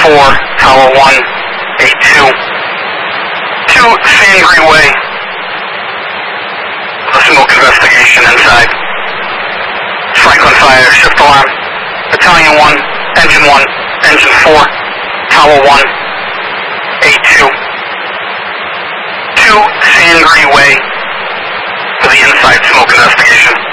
4, Tower 1, 82. 2, Sangre Way. A smoke investigation inside. Franklin Fire, shift alarm. Battalion 1, Engine 1, Engine 4, Tower 1, 82. 2, Sangre Way for the inside smoke investigation.